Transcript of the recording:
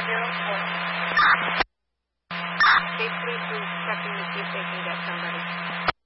Feel free to check in if they can get somebody.